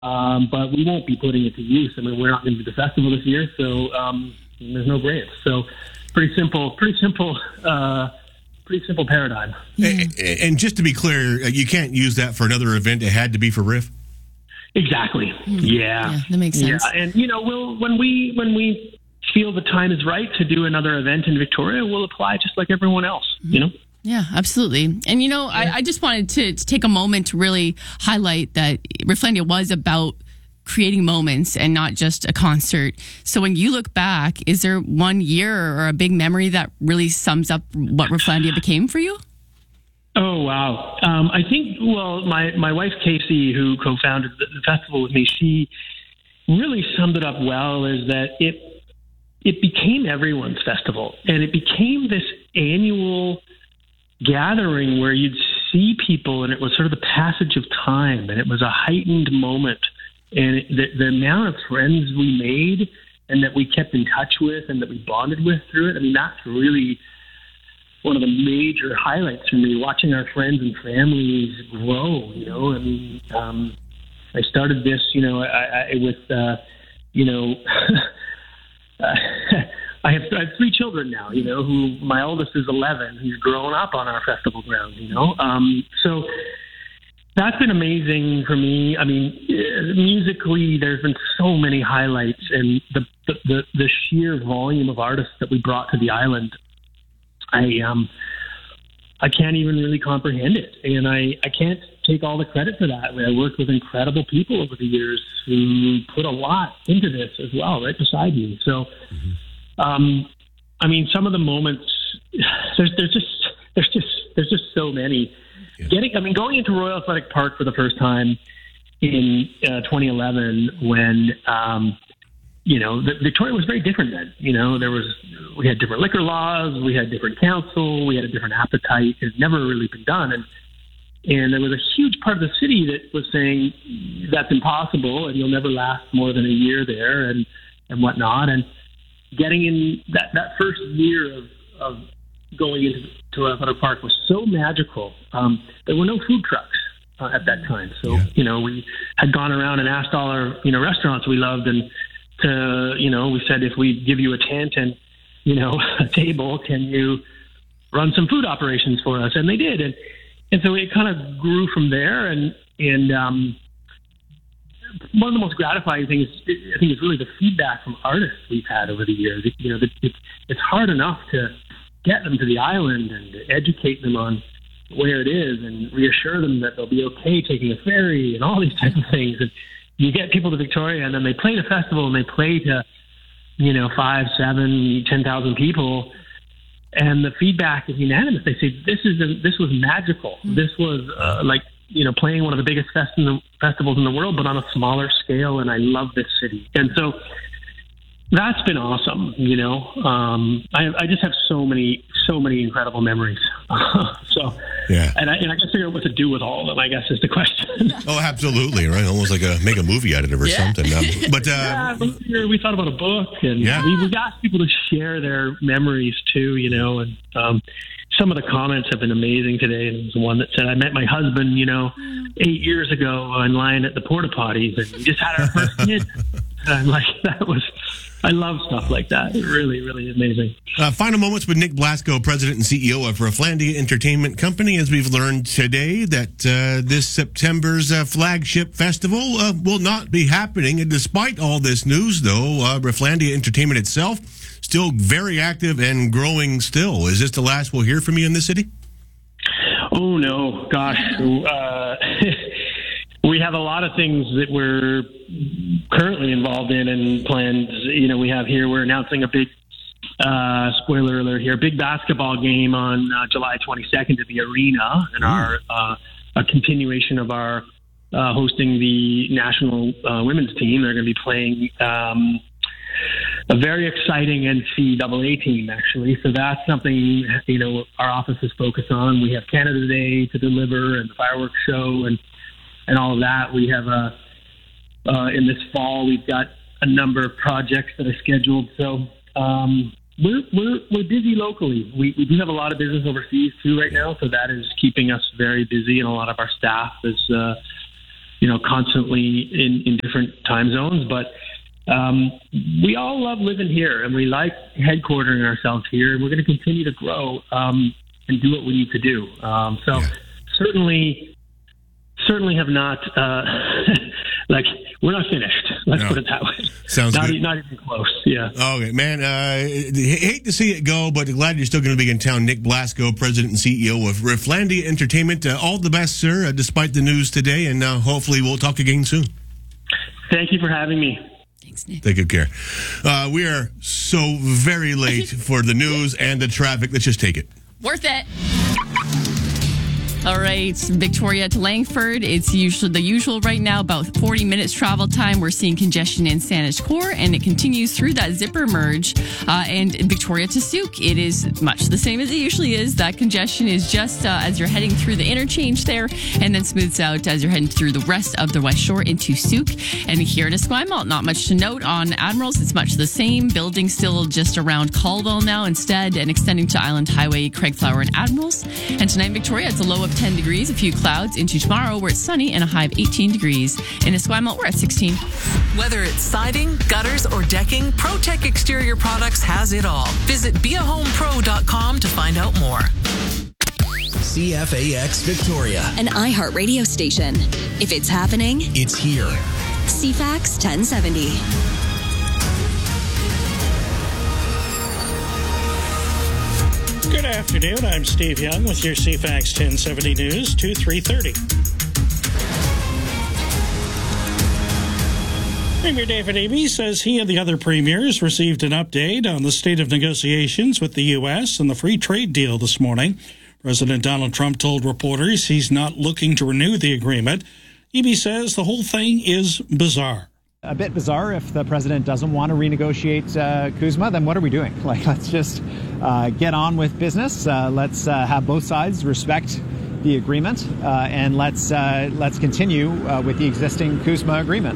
but we won't be putting it to use. I mean, we're not going to do the festival this year, so there's no grants. So pretty simple paradigm. And just to be clear, you can't use that for another event. It had to be for Riff. Exactly. Yeah, that makes sense. Yeah, and when we feel the time is right to do another event in Victoria, we'll apply just like everyone else. Yeah, absolutely. And, I just wanted to take a moment to really highlight that Rifflandia was about creating moments and not just a concert. So when you look back, is there one year or a big memory that really sums up what Rifflandia became for you? Oh, wow. I think, my wife, Casey, who co-founded the festival with me, she really summed it up well, is that it became everyone's festival. And it became this annual gathering where you'd see people, and it was sort of the passage of time, and it was a heightened moment. And the amount of friends we made and that we kept in touch with and that we bonded with through it, I mean, that's really one of the major highlights for me, watching our friends and families grow. I mean, I started this, I have 3 children now, who my oldest is 11. He's grown up on our festival grounds, So that's been amazing for me. I mean, musically, there's been so many highlights, and the sheer volume of artists that we brought to the island, I can't even really comprehend it. And I can't take all the credit for that. I worked with incredible people over the years who put a lot into this as well, right beside me. So, I mean, some of the moments, there's just so many. Yeah. Going into Royal Athletic Park for the first time in 2011, when Victoria was very different then. We had different liquor laws, we had different council, we had a different appetite. It had never really been done, and there was a huge part of the city that was saying that's impossible, and you'll never last more than a year there, and whatnot. And getting in that first year of going into Royal Athletic Park was so magical. There were no food trucks at that time, so we had gone around and asked all our restaurants we loved, and we said, if we give you a tent and a table, can you run some food operations for us? And they did, and so it kind of grew from there. And one of the most gratifying things, I think, is really the feedback from artists we've had over the years. It's hard enough to get them to the island and to educate them on where it is and reassure them that they'll be okay taking a ferry and all these types of things. And you get people to Victoria, and then they play the festival, and they play to 5, 7, 10,000 people, and the feedback is unanimous. They say this was magical. This was playing one of the biggest festivals in the world, but on a smaller scale. And I love this city, and so that's been awesome. I just have so many incredible memories. Yeah, and I guess figure out what to do with all of them, I guess, is the question. Oh, absolutely, right? Almost like make a movie out of it or something. But we thought about a book, and we've asked people to share their memories too. And some of the comments have been amazing today. And there was one that said, "I met my husband, 8 years ago in line at the porta potties, and we just had our first kid." And I'm like, I love stuff like that. It's really, really amazing. Final moments with Nick Blasco, President and CEO of Rifflandia Entertainment Company. As we've learned today that this September's flagship festival will not be happening. And despite all this news, though, Rifflandia Entertainment itself still very active and growing still. Is this the last we'll hear from you in the city? Oh, no. Gosh. We have a lot of things that we're currently involved in and planned. We're announcing a big, spoiler alert here, big basketball game on July 22nd at the arena, and a continuation of our hosting the national women's team. They're going to be playing a very exciting NCAA team, actually. So that's something, our office is focused on. We have Canada Day to deliver and the fireworks show and all of that. We have in this fall, we've got a number of projects that are scheduled. So we're busy locally. We do have a lot of business overseas too right now, so that is keeping us very busy, and a lot of our staff is constantly in different time zones. But we all love living here, and we like headquartering ourselves here, and we're going to continue to grow and do what we need to do. Certainly have not we're not finished. Let's put it that way. Sounds good. Not even close. Yeah. Okay, man. Hate to see it go, but glad you're still going to be in town. Nick Blasco, President and CEO of Reflandia Entertainment. All the best, sir, despite the news today, and hopefully we'll talk again soon. Thank you for having me. Thanks, Nick. Take good care. We are so very late for the news and the traffic. Let's just take it. Worth it. All right, Victoria to Langford. It's usually the usual right now, about 40 minutes travel time. We're seeing congestion in Saanich Core, and it continues through that zipper merge. And Victoria to Souk, it is much the same as it usually is. That congestion is just as you're heading through the interchange there, and then smooths out as you're heading through the rest of the West Shore into Souk. And here in Esquimalt, not much to note on Admirals. It's much the same. Building still just around Caldwell now instead, and extending to Island Highway, Craigflower, and Admirals. And tonight in Victoria, it's a low of 10 degrees, a few clouds. Into tomorrow, where it's sunny and a high of 18 degrees. In Esquimalt, we're at 16. Whether it's siding, gutters, or decking, ProTech Exterior Products has it all. Visit beahomepro.com to find out more. CFAX Victoria, an iHeart radio station. If it's happening, it's here. CFAX 1070. Good afternoon. I'm Steve Young with your CFAX 1070 News, 3:30. Premier David Eby says he and the other premiers received an update on the state of negotiations with the U.S. and the free trade deal this morning. President Donald Trump told reporters he's not looking to renew the agreement. Eby says the whole thing is bizarre. A bit bizarre. If the president doesn't want to renegotiate CUSMA, then what are we doing? Let's just get on with business. Let's have both sides respect the agreement, and let's continue with the existing CUSMA agreement.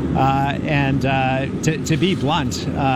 To be blunt,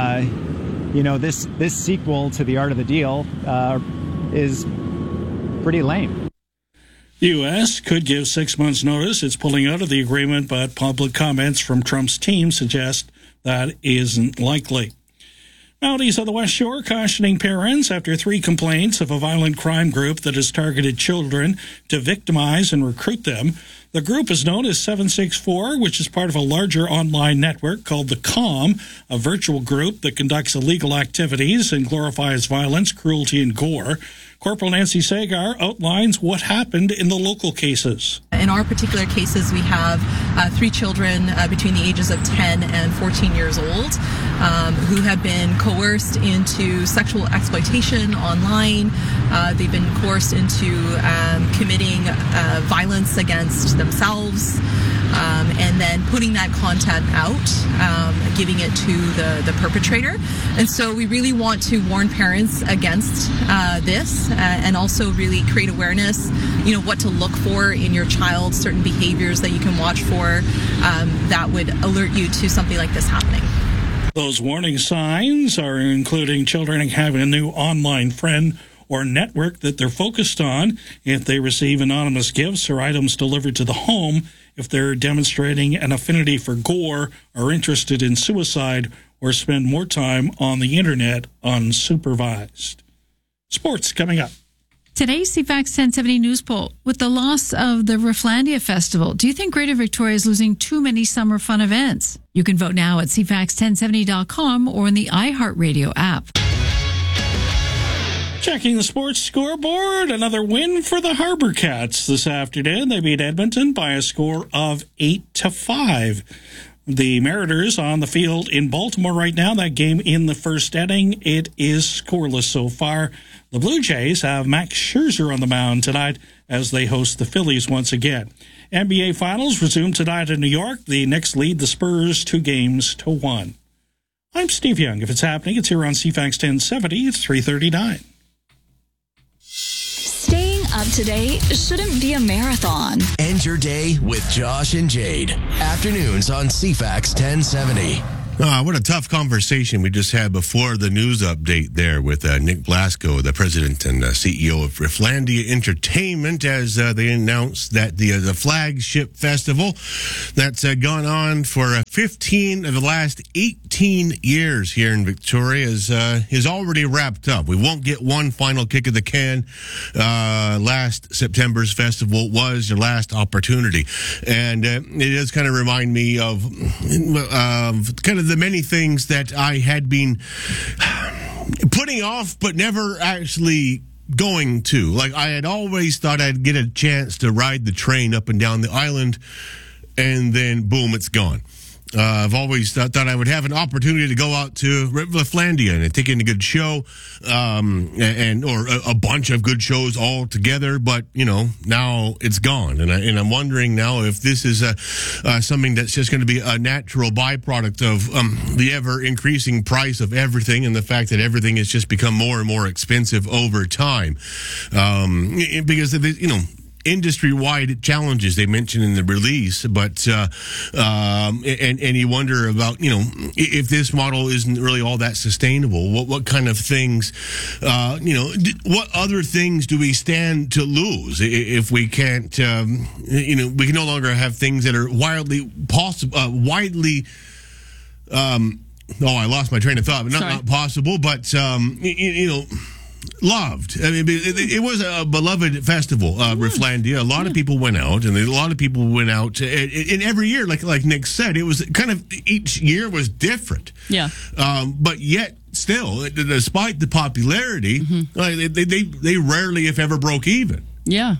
this sequel to the Art of the Deal is pretty lame. The U.S. could give 6 months' notice. It's pulling out of the agreement, but public comments from Trump's team suggest that isn't likely. Mounties on the West Shore cautioning parents after 3 complaints of a violent crime group that has targeted children to victimize and recruit them. The group is known as 764, which is part of a larger online network called The Calm, a virtual group that conducts illegal activities and glorifies violence, cruelty, and gore. Corporal Nancy Sagar outlines what happened in the local cases. In our particular cases, we have 3 children between the ages of 10 and 14 years old who have been coerced into sexual exploitation online. They've been coerced into committing violence against themselves, and then putting that content out, giving it to the perpetrator. And so we really want to warn parents against this, and also really create awareness, what to look for in your child, certain behaviors that you can watch for that would alert you to something like this happening. Those warning signs are including children having a new online friend or network that they're focused on, if they receive anonymous gifts or items delivered to the home, if they're demonstrating an affinity for gore, are interested in suicide, or spend more time on the internet unsupervised. Sports coming up. Today's CFAX 1070 News Poll. With the loss of the Reflandia Festival, do you think Greater Victoria is losing too many summer fun events? You can vote now at CFAX1070.com or in the iHeartRadio app. Checking the sports scoreboard, another win for the Harbour Cats this afternoon. They beat Edmonton by a score of 8-5. The Mariners on the field in Baltimore right now. That game in the first inning, it is scoreless so far. The Blue Jays have Max Scherzer on the mound tonight as they host the Phillies once again. NBA Finals resume tonight in New York. The Knicks lead the Spurs 2-1. I'm Steve Young. If it's happening, it's here on CFAX 1070. It's 3:39. Staying up to date shouldn't be a marathon. End your day with Josh and Jade. Afternoons on CFAX 1070. What a tough conversation we just had before the news update there with Nick Blasco, the president and CEO of Rifflandia Entertainment, as they announced that the flagship festival that's gone on for 15 of the last 18 years here in Victoria is already wrapped up. We won't get one final kick of the can. Last September's festival was your last opportunity. And it does kind of remind me of kind of the many things that I had been putting off but never actually going to. Like, I had always thought I'd get a chance to ride the train up and down the island, and then boom, it's gone. I've always thought I would have an opportunity to go out to Rifflandia and take in a good show, or a bunch of good shows all together. But now it's gone, and I'm wondering now if this is something that's just going to be a natural byproduct of the ever increasing price of everything, and the fact that everything has just become more and more expensive over time, because industry-wide challenges they mentioned in the release, but and you wonder about if this model isn't really all that sustainable. What kind of things, what other things do we stand to lose if we can't? We can no longer have things that are widely. I lost my train of thought. But not possible, but loved. I mean, it was a beloved festival, Rifflandia. A lot of people went out, and a lot of people went out. And every year, like Nick said, it was kind of each year was different. Yeah. But yet, still, despite the popularity, they rarely, if ever, broke even. Yeah.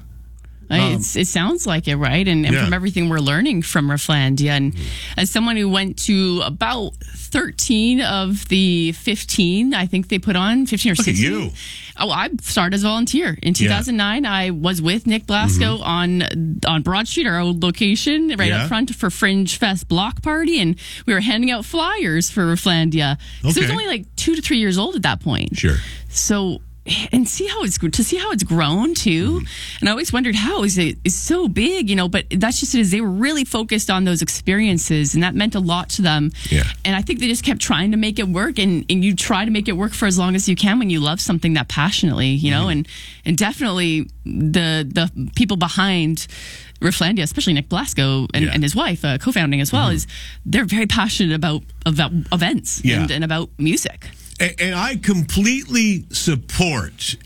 It sounds like it, right? And from everything we're learning from Rifflandia, and as someone who went to about 13 of the 15, I think they put on 15 or 16. Look at you. Oh, I started as a volunteer in 2009. I was with Nick Blasco on Broad Street, our old location, up front for Fringe Fest block party, and we were handing out flyers for Rifflandia. So it was only like 2 to 3 years old at that point. Sure. So. And see how it's grown too. And I always wondered how is it so big, but that's just it is. They were really focused on those experiences, and that meant a lot to them. Yeah. And I think they just kept trying to make it work, and you try to make it work for as long as you can when you love something that passionately, and definitely the people behind Rifflandia, especially Nick Blasco and his wife, co-founding as well, is they're very passionate about events and about music. And I completely support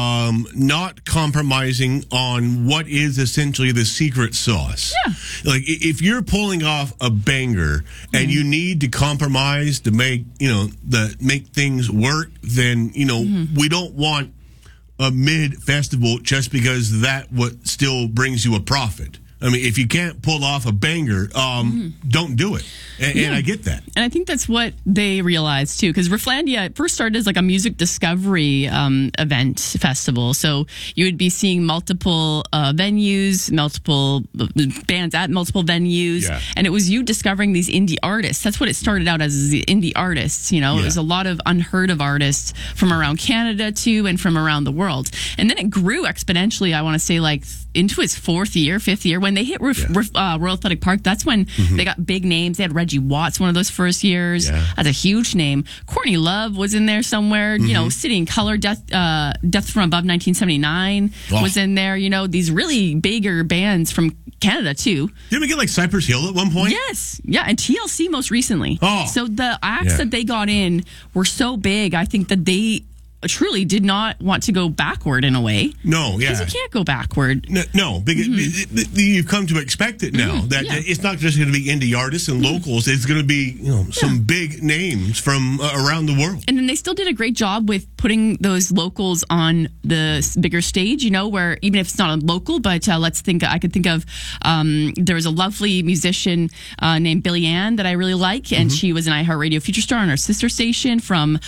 not compromising on what is essentially the secret sauce. Yeah. Like, if you're pulling off a banger and you need to compromise to make, make things work, then, we don't want a mid-festival just because that what still brings you a profit. I mean, if you can't pull off a banger, don't do it. And I get that. And I think that's what they realized, too, because Rifflandia first started as like a music discovery event festival. So you would be seeing multiple venues, multiple bands at multiple venues. Yeah. And it was you discovering these indie artists. That's what it started out as, the indie artists. It was a lot of unheard of artists from around Canada, too, and from around the world. And then it grew exponentially, I want to say, like into its fifth year, when they hit Royal Athletic Park. That's when they got big names. They had Reggie Watts one of those first years. Yeah. That's a huge name. Courtney Love was in there somewhere. City and Color, Death from Above 1979 was in there. These really bigger bands from Canada too. Didn't we get like Cypress Hill at one point? Yes. Yeah, and TLC most recently. So the acts that they got in were so big, I think that they truly did not want to go backward in a way. No, because you can't go backward. No, because you've come to expect it now. That it's not just going to be indie artists and locals. It's going to be some big names from around the world. And then they still did a great job with putting those locals on the bigger stage. Where even if it's not a local, but I could think of there was a lovely musician named Billy Ann that I really like, and she was an iHeartRadio feature star on our sister station from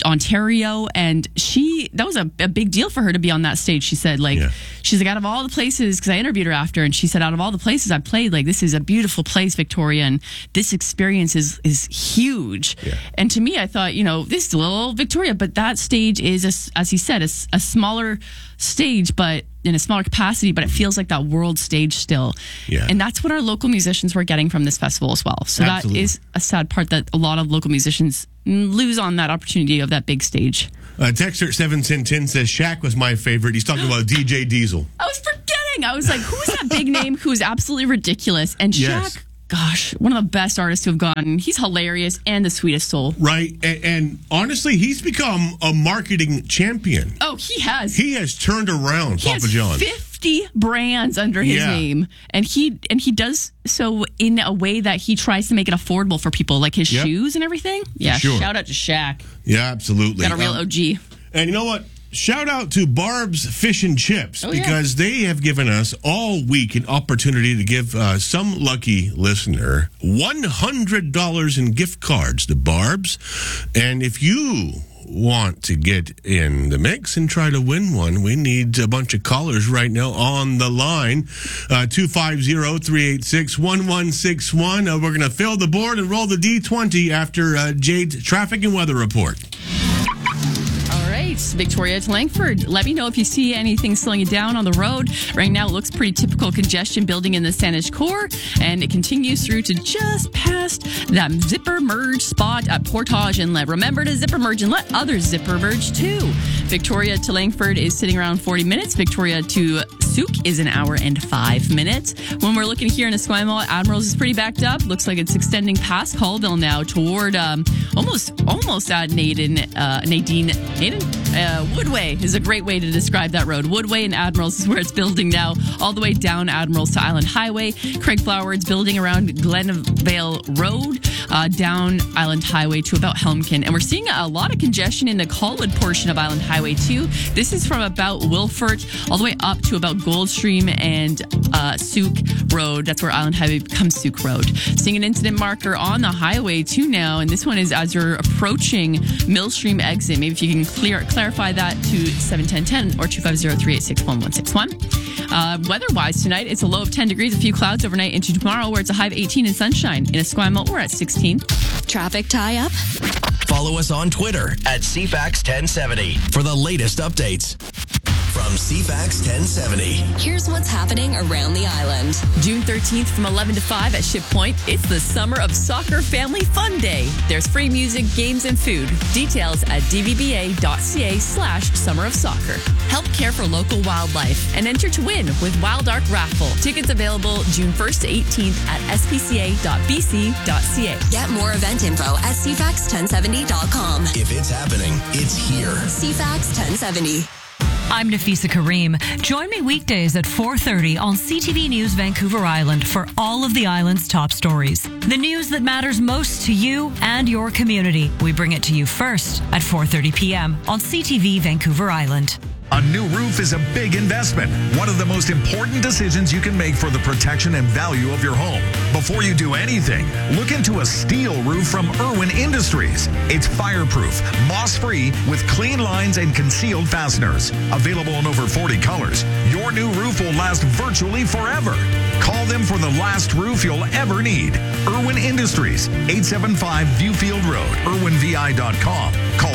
Ontario, and that was a big deal for her to be on that stage. She said, she's like, out of all the places, because I interviewed her after, and she said, out of all the places I've played, like, this is a beautiful place, Victoria, and this experience is huge. Yeah. And to me, I thought, this is a little Victoria, but that stage is, as he said, a smaller stage, but in a smaller capacity, but it feels like that world stage still. Yeah. And that's what our local musicians were getting from this festival as well. So Absolutely. That is a sad part, that a lot of local musicians lose on that opportunity of that big stage. Texter 710 says Shaq was my favorite. He's talking about DJ Diesel. I was forgetting. I was like, who is that big name who is absolutely ridiculous? And Shaq, gosh, one of the best artists to have gone. He's hilarious and the sweetest soul. Right. And honestly, he's become a marketing champion. Oh, he has. He has turned around Papa John. 50 brands under his name. And he does so in a way that he tries to make it affordable for people, like his shoes and everything. Yeah, sure. Shout out to Shaq. Yeah, absolutely. Got a real OG. And you know what? Shout out to Barb's Fish and Chips, because they have given us all week an opportunity to give some lucky listener $100 in gift cards to Barb's. And if you want to get in the mix and try to win one, we need a bunch of callers right now on the line. 250-386-1161. We're going to fill the board and roll the D20 after Jade's traffic and weather report. Victoria to Langford. Let me know if you see anything slowing you down on the road. Right now, it looks pretty typical congestion building in the Saanich Core, and it continues through to just past that zipper merge spot at Portage Inlet. Remember to zipper merge and let others zipper merge too. Victoria to Langford is sitting around 40 minutes. Victoria to Souk is an hour and 5 minutes. When we're looking here in Esquimalt, Admirals is pretty backed up. Looks like it's extending past Colville now toward almost at Nadine. Woodway is a great way to describe that road. Woodway and Admirals is where it's building now, all the way down Admirals to Island Highway. Craig Flower's building around Glenvale Road, down Island Highway to about Helmkin. And we're seeing a lot of congestion in the Colwood portion of Island Highway too. This is from about Wilfort all the way up to about Goldstream and Souk Road. That's where Island Highway becomes Souk Road. Seeing an incident marker on the highway too now, and this one is as you're approaching Millstream exit. Maybe if you can clarify that to 71010 or 250-386-1161. Weather-wise tonight, it's a low of 10 degrees, a few clouds overnight into tomorrow, where it's a high of 18 and sunshine. In Esquimalt, we're at 16. Traffic tie-up? Follow us on Twitter at CFAX1070 for the latest updates. From CFAX 1070. Here's what's happening around the island. June 13th from 11 to 5 at Ship Point. It's the Summer of Soccer Family Fun Day. There's free music, games, and food. Details at dvba.ca/Summer of Soccer. Help care for local wildlife and enter to win with Wild Ark Raffle. Tickets available June 1st to 18th at spca.bc.ca. Get more event info at cfax1070.com. If it's happening, it's here. CFAX 1070. I'm Nafisa Kareem. Join me weekdays at 4:30 on CTV News Vancouver Island for all of the island's top stories. The news that matters most to you and your community. We bring it to you first at 4:30 p.m. on CTV Vancouver Island. A new roof is a big investment. One of the most important decisions you can make for the protection and value of your home. Before you do anything, look into a steel roof from Irwin Industries. It's fireproof, moss-free, with clean lines and concealed fasteners. Available in over 40 colors, your new roof will last virtually forever. Call them for the last roof you'll ever need. Irwin Industries, 875 Viewfield Road, irwinvi.com. Call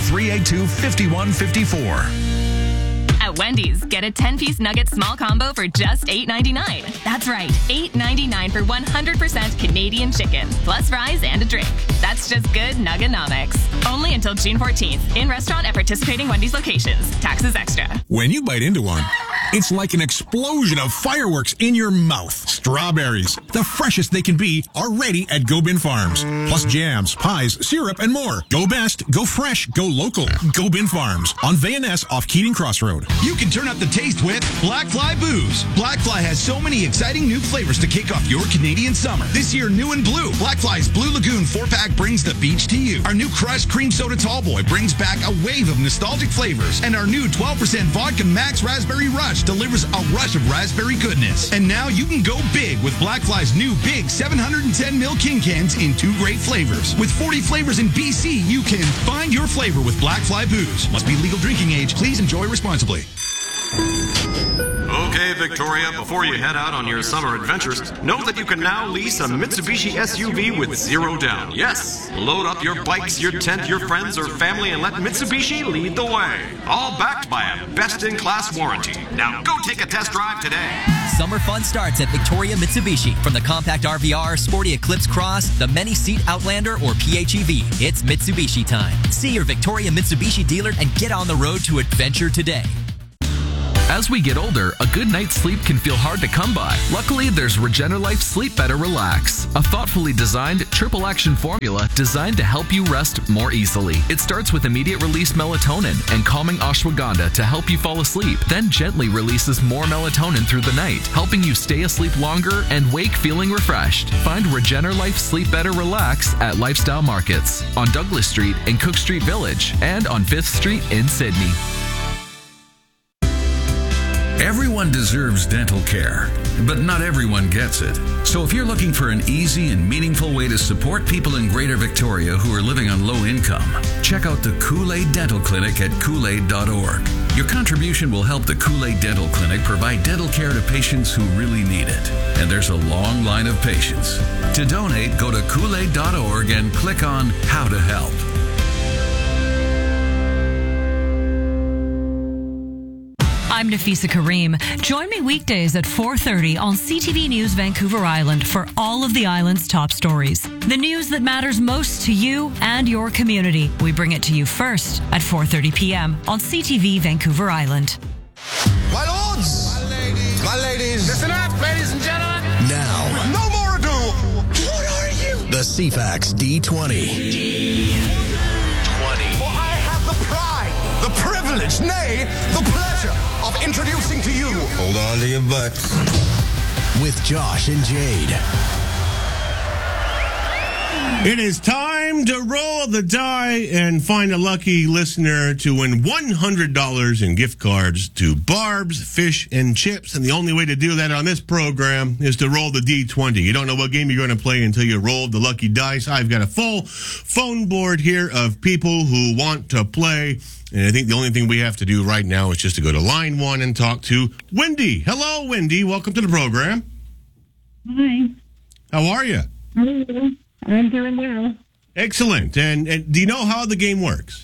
382-5154. At Wendy's, get a 10-piece nugget small combo for just $8.99. That's right, $8.99 for 100% Canadian chicken, plus fries and a drink. That's just good Nuggenomics. Only until June 14th, in restaurant at participating Wendy's locations. Taxes extra. When you bite into one, it's like an explosion of fireworks in your mouth. Strawberries, the freshest they can be, are ready at Go Bin Farms. Plus jams, pies, syrup, and more. Go best, go fresh, go local. Go Bin Farms on VNS off Keating Crossroad. You can turn up the taste with Black Fly Booze. Black Fly has so many exciting new flavors to kick off your Canadian summer. This year, new and blue. Black Fly's Blue Lagoon 4-pack brings the beach to you. Our new Crushed Cream Soda Tallboy brings back a wave of nostalgic flavors. And our new 12% Vodka Max Raspberry Rush Fresh delivers a rush of raspberry goodness. And now you can go big with Blackfly's new big 710 ml King cans in 2 great flavors. With 40 flavors in BC, you can find your flavor with Blackfly booze. Must be legal drinking age. Please enjoy responsibly. Okay, Victoria, before you head out on your summer adventures, know that you can now lease a Mitsubishi SUV with 0 down. Yes, load up your bikes, your tent, your friends, or family, and let Mitsubishi lead the way. All backed by a best-in-class warranty. Now go take a test drive today. Summer fun starts at Victoria Mitsubishi. From the compact RVR, sporty Eclipse Cross, the many-seat Outlander, or PHEV, it's Mitsubishi time. See your Victoria Mitsubishi dealer and get on the road to adventure today. As we get older, a good night's sleep can feel hard to come by. Luckily, there's Regenerlife Sleep Better Relax, a thoughtfully designed triple action formula designed to help you rest more easily. It starts with immediate release melatonin and calming ashwagandha to help you fall asleep, then gently releases more melatonin through the night, helping you stay asleep longer and wake feeling refreshed. Find Regenerlife Sleep Better Relax at Lifestyle Markets on Douglas Street in Cook Street Village and on 5th Street in Sydney. Everyone deserves dental care, but not everyone gets it. So if you're looking for an easy and meaningful way to support people in Greater Victoria who are living on low income, check out the Kool-Aid Dental Clinic at Kool-Aid.org. Your contribution will help the Kool-Aid Dental Clinic provide dental care to patients who really need it. And there's a long line of patients. To donate, go to Kool-Aid.org and click on How to Help. I'm Nafisa Kareem. Join me weekdays at 4:30 on CTV News Vancouver Island for all of the island's top stories. The news that matters most to you and your community. We bring it to you first at 4:30 p.m. on CTV Vancouver Island. My lords! My ladies! Listen up, ladies and gentlemen! Now, No more ado! What are you? the CFAX D20. For I have the pride, the privilege, nay, the pleasure of introducing to you. Hold on to your butts. With Josh and Jade. It is time to roll the die and find a lucky listener to win $100 in gift cards to Barb's Fish and Chips. And the only way to do that on this program is to roll the D20. You don't know what game you're going to play until you roll the lucky dice. I've got a full phone board here of people who want to play. And I think the only thing we have to do right now is just to go to line 1 and talk to Wendy. Hello, Wendy. Welcome to the program. Hi. How are you? I'm doing well. Excellent. And do you know how the game works?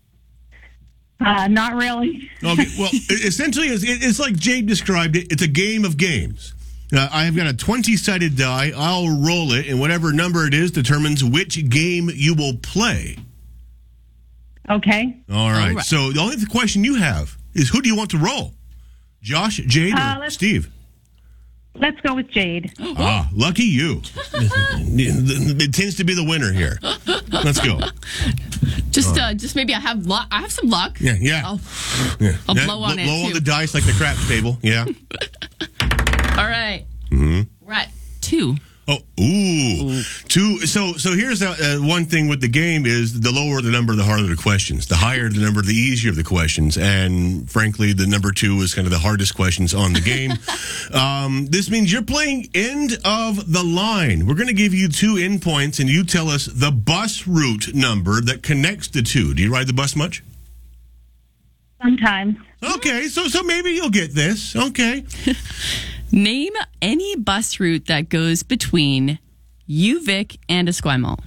Not really. Okay. Well, essentially, it's like Jade described it. It's a game of games. I've got a 20-sided die. I'll roll it, and whatever number it is determines which game you will play. Okay. All right. So the only question you have is who do you want to roll? Josh, Jade, or Steve? Let's go with Jade. Lucky you. It tends to be the winner here. Let's go. Just maybe I have luck. I have some luck. Yeah. I'll blow on it. Blow on the dice like the craps table. Yeah. All right. Mm-hmm. We're at 2. Oh, ooh. 2. So here's one thing with the game is the lower the number, the harder the questions. The higher the number, the easier the questions. And frankly, the number 2 is kind of the hardest questions on the game. This means you're playing end of the line. We're going to give you 2 end points, and you tell us the bus route number that connects the 2. Do you ride the bus much? Sometimes. Okay, so maybe you'll get this. Okay. Name any bus route that goes between UVic and Esquimalt.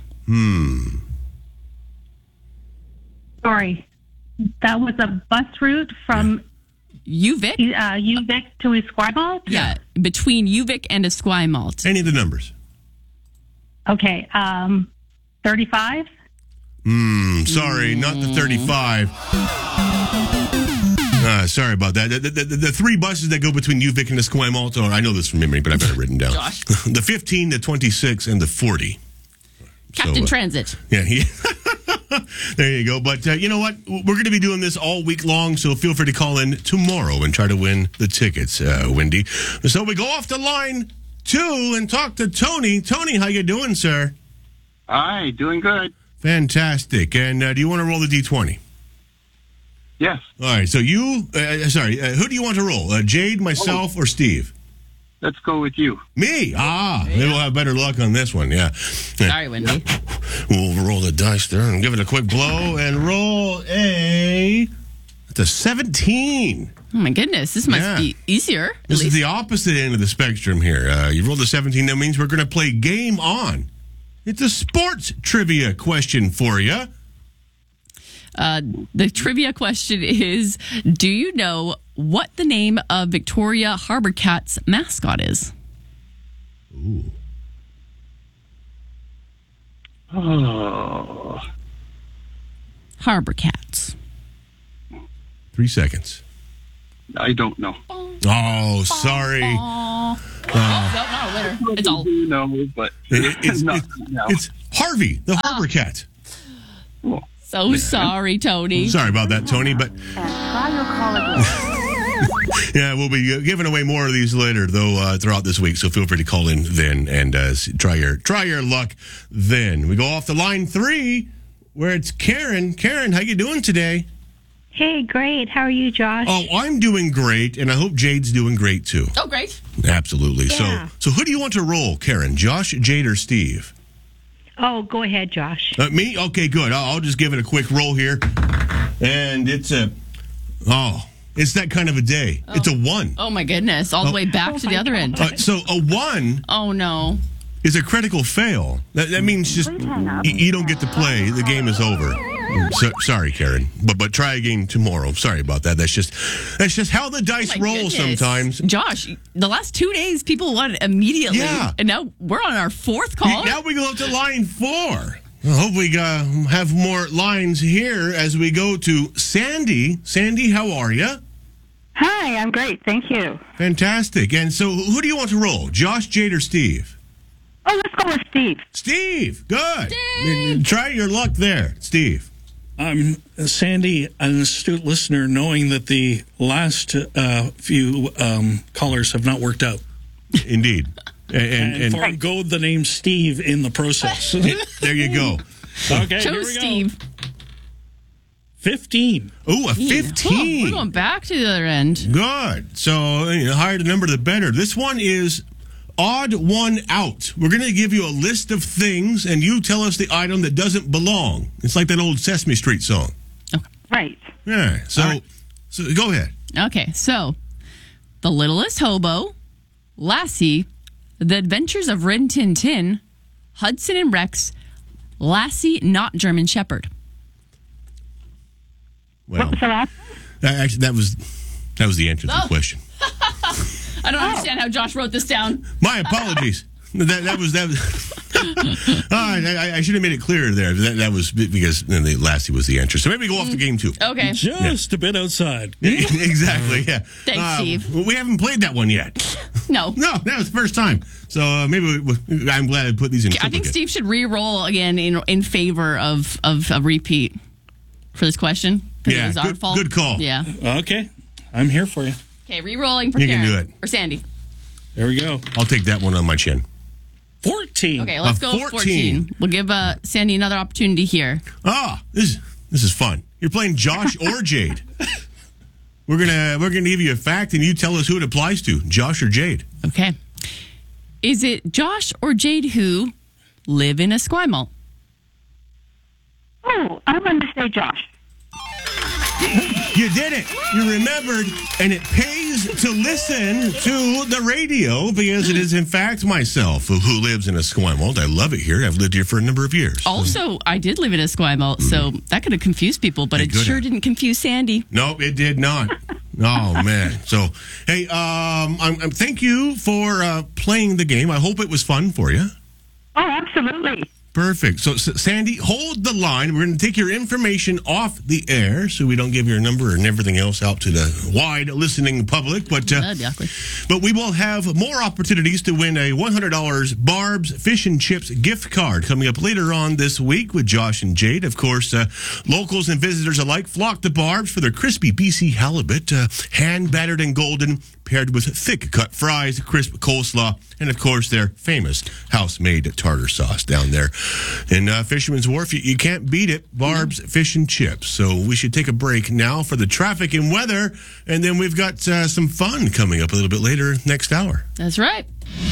Sorry. That was a bus route from UVic? UVic to Esquimalt? Yeah, between UVic and Esquimalt. Any of the numbers. Okay. 35? Sorry, not the 35. Sorry about that. The 3 buses that go between UVic and Esquimalt, or I know this from memory, but I've got it written down. Josh. The 15, the 26, and the 40. Captain Transit. Yeah. There you go. But you know what? We're going to be doing this all week long, so feel free to call in tomorrow and try to win the tickets, Wendy. So we go off to line 2 and talk to Tony. Tony, how you doing, sir? Hi, doing good. Fantastic. And do you want to roll the D20? Yes. All right. So you, who do you want to roll? Jade, myself, or Steve? Let's go with you. Me? Maybe we'll have better luck on this one. Yeah. Sorry, Wendy. We'll roll the dice there and give it a quick blow and roll it's a 17. Oh, my goodness. This must be easier. This is the opposite end of the spectrum here. You rolled a 17. That means we're going to play Game On. It's a sports trivia question for you. The trivia question is, do you know what the name of Victoria Harbour Cats mascot is? Ooh. Oh. Harbour Cats. 3 seconds. I don't know. Oh, sorry. No, not a winner. It's all. No, but it's Harvey, the Harbour Cat. So sorry, Tony. Sorry about that, Tony, but yeah, we'll be giving away more of these later, though, throughout this week. So feel free to call in then and try your luck then. We go off to line 3, where it's Karen. Karen, how you doing today? Hey, great. How are you, Josh? Oh, I'm doing great, and I hope Jade's doing great too. Oh, great. Absolutely. Yeah. So who do you want to roll, Karen? Josh, Jade, or Steve? Oh, go ahead, Josh. Me? Okay, good. I'll just give it a quick roll here. And it's that kind of a day. It's a 1. Oh, my goodness. All the way back to the other end. So a 1. Oh, no. Is a critical fail. That means just you don't get to play. The game is over. So, sorry, Karen, but try again tomorrow. Sorry about that. That's just how the dice roll sometimes. Josh, the last 2 days, people won immediately. Yeah. And now we're on our 4th call. Now we go up to line 4. I hope we have more lines here as we go to Sandy. Sandy, how are you? Hi, I'm great. Thank you. Fantastic. And so who do you want to roll? Josh, Jade, or Steve? Oh, let's go with Steve. Steve, good. Try your luck there, Steve. Sandy, an astute listener, knowing that the last few callers have not worked out. Indeed. And forego the name Steve in the process. There you go. Okay, Chose here we Steve. go. 15. Ooh, a 15. We're going back to the other end. Good. So, the higher the number, the better. This one is odd one out. We're going to give you a list of things, and you tell us the item that doesn't belong. It's like that old Sesame Street song. Okay. Right. Yeah. So go ahead. Okay, so The Littlest Hobo, Lassie, The Adventures of Rin Tin Tin, Hudson and Rex, Lassie Not German Shepherd. Well, what was the last one? Actually, that was the answer to the question. I don't understand how Josh wrote this down. My apologies. That was. I should have made it clearer there. That was because the Lassie was the answer. So maybe go off to game 2. Okay. Just a bit outside. Exactly. Yeah. Thanks, Steve. We haven't played that one yet. No. That was the first time. So maybe I'm glad I put these in. I think Steve should re-roll again in favor of a repeat for this question. Yeah. It was our fault. Good call. Yeah. Okay. I'm here for you. Okay, re-rolling for You Karen. can do it. Or Sandy. There we go. I'll take that one on my chin. 14. Okay, let's go with 14. We'll give Sandy another opportunity here. This is fun. You're playing Josh or Jade. We're gonna give you a fact, and you tell us who it applies to, Josh or Jade. Okay. Is it Josh or Jade who live in Esquimalt? Oh, I'm going to say Josh. You did it. You remembered, and it pays to listen to the radio because it is, in fact, myself who lives in Esquimalt. I love it here. I've lived here for a number of years. Also, I did live in Esquimalt, so that could have confused people, but it sure didn't confuse Sandy. No, it did not. Oh, man. So, hey, thank you for playing the game. I hope it was fun for you. Oh, absolutely. Perfect. So, Sandy, hold the line. We're going to take your information off the air so we don't give your number and everything else out to the wide listening public. But That'd be awkward. But we will have more opportunities to win a $100 Barb's Fish and Chips gift card coming up later on this week with Josh and Jade. Of course, locals and visitors alike flock to Barb's for their crispy BC halibut, hand-battered and golden, paired with thick-cut fries, crisp coleslaw, and, of course, their famous house-made tartar sauce down there And Fisherman's Wharf, you can't beat it. Barb's Fish and Chips. So we should take a break now for the traffic and weather. And then we've got some fun coming up a little bit later next hour. That's right.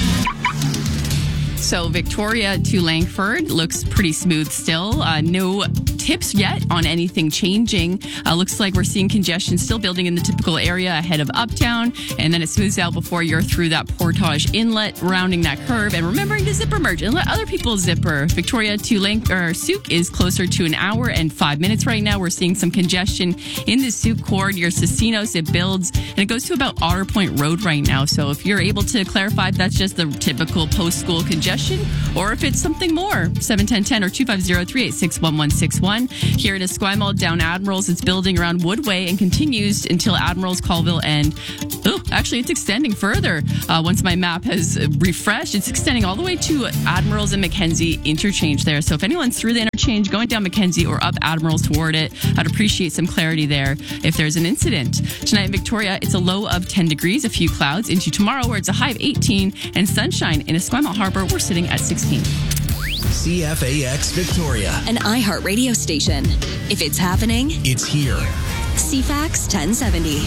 So Victoria to Langford looks pretty smooth still. No tips yet on anything changing. Looks like we're seeing congestion still building in the typical area ahead of Uptown, and then it smooths out before you're through that Portage Inlet, rounding that curve, and remembering to zipper merge and let other people zipper. Victoria to Souk is closer to an hour and 5 minutes right now. We're seeing some congestion in the Souk Cord. Your Cecinos, it builds, and it goes to about Otter Point Road right now. So if you're able to clarify if that's just the typical post-school congestion, or if it's something more, 71010 or 250-386-1161. Here at Esquimalt, down Admirals, it's building around Woodway and continues until Admirals, Colville, and actually it's extending further. Once my map has refreshed, it's extending all the way to Admirals and Mackenzie interchange there. So if anyone's through the interchange going down Mackenzie or up Admirals toward it, I'd appreciate some clarity there if there's an incident. Tonight in Victoria, it's a low of 10 degrees, a few clouds, into tomorrow where it's a high of 18, and sunshine in Esquimalt Harbor, we're sitting at 16. CFAX Victoria, an iHeart radio station. If it's happening, it's here. CFAX 1070.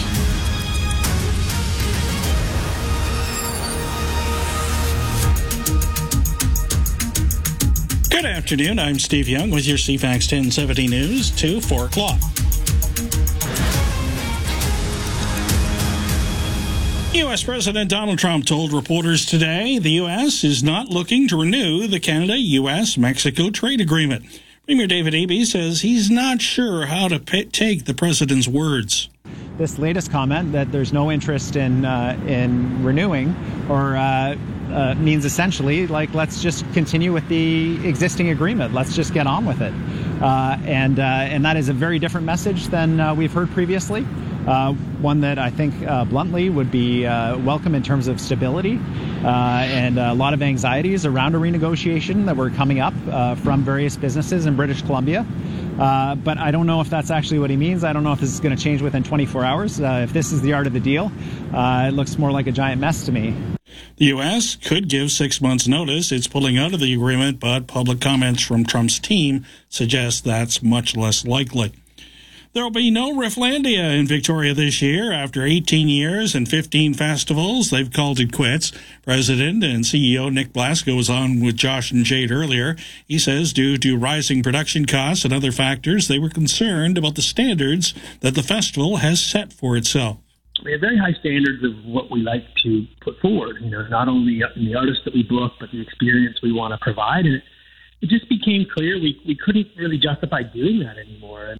Good afternoon. I'm Steve Young with your CFAX 1070 News to 4 o'clock. U.S. President Donald Trump told reporters today the U.S. is not looking to renew the Canada-U.S.-Mexico trade agreement. Premier David Eby says he's not sure how to take the president's words. This latest comment that there's no interest in renewing or means essentially like let's just continue with the existing agreement. Let's just get on with it. And that is a very different message than we've heard previously. One that I think bluntly would be welcome in terms of stability and a lot of anxieties around a renegotiation that were coming up from various businesses in British Columbia. But I don't know if that's actually what he means. I don't know if this is going to change within 24 hours. If this is the art of the deal, it looks more like a giant mess to me. The U.S. could give 6 months' notice. It's pulling out of the agreement, but public comments from Trump's team suggest that's much less likely. There will be no Rifflandia in Victoria this year. After 18 years and 15 festivals, they've called it quits. President and CEO Nick Blasco was on with Josh and Jade earlier. He says due to rising production costs and other factors, they were concerned about the standards that the festival has set for itself. We have very high standards of what we like to put forward, not only in the artists that we book, but the experience we want to provide. And it just became clear we couldn't really justify doing that anymore.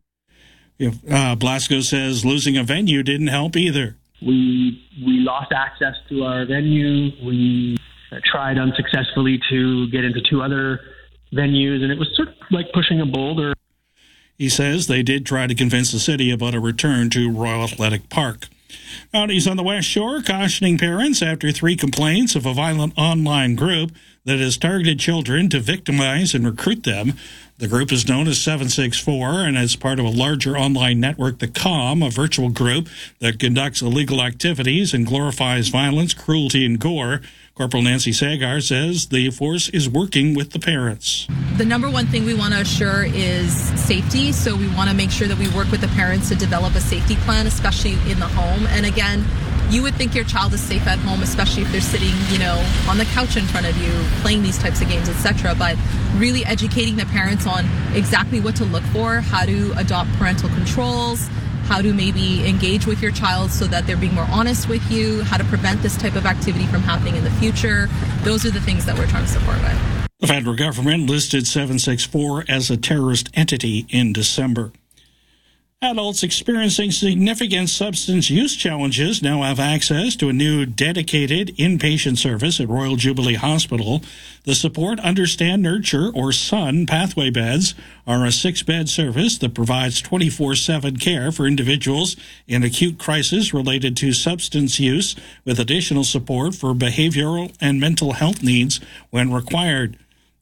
Blasco says losing a venue didn't help either. We lost access to our venue. We tried unsuccessfully to get into 2 other venues, and it was sort of like pushing a boulder. He says they did try to convince the city about a return to Royal Athletic Park. Counties on the West Shore cautioning parents after 3 complaints of a violent online group that has targeted children to victimize and recruit them. The group is known as 764 and is part of a larger online network, The Calm, a virtual group that conducts illegal activities and glorifies violence, cruelty, and gore. Corporal Nancy Sagar says the force is working with the parents. The number one thing we want to assure is safety, so we want to make sure that we work with the parents to develop a safety plan, especially in the home. And again, you would think your child is safe at home, especially if they're sitting, on the couch in front of you, playing these types of games, etc. But really educating the parents on exactly what to look for, how to adopt parental controls, how to maybe engage with your child so that they're being more honest with you, how to prevent this type of activity from happening in the future. Those are the things that we're trying to support with. The federal government listed 764 as a terrorist entity in December. Adults experiencing significant substance use challenges now have access to a new dedicated inpatient service at Royal Jubilee Hospital. The Support, Understand, Nurture, or SUN pathway beds are a 6-bed service that provides 24/7 care for individuals in acute crisis related to substance use, with additional support for behavioral and mental health needs when required.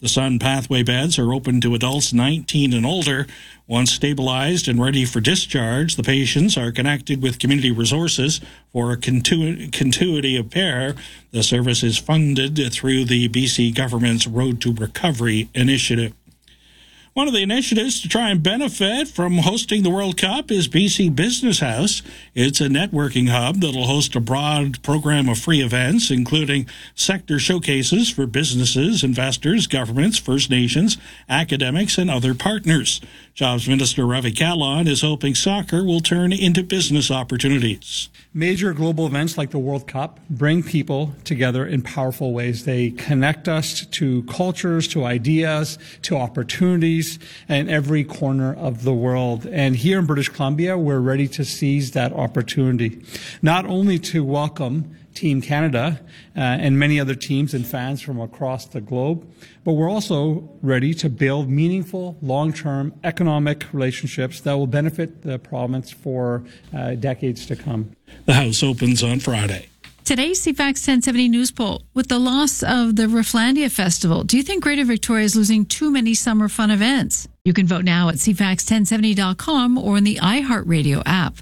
The Sun Pathway beds are open to adults 19 and older. Once stabilized and ready for discharge, the patients are connected with community resources for a continuity of care. The service is funded through the BC government's Road to Recovery initiative. One of the initiatives to try and benefit from hosting the World Cup is BC Business House. It's a networking hub that'll host a broad program of free events, including sector showcases for businesses, investors, governments, First Nations, academics, and other partners. Jobs Minister Ravi Kahlon is hoping soccer will turn into business opportunities. Major global events like the World Cup bring people together in powerful ways. They connect us to cultures, to ideas, to opportunities in every corner of the world. And here in British Columbia, we're ready to seize that opportunity, not only to welcome Team Canada and many other teams and fans from across the globe, but we're also ready to build meaningful, long-term economic relationships that will benefit the province for decades to come. The House opens on Friday. Today's CFAX 1070 News Poll. With the loss of the Reflandia Festival, do you think Greater Victoria is losing too many summer fun events? You can vote now at cfax1070.com or in the iHeartRadio app.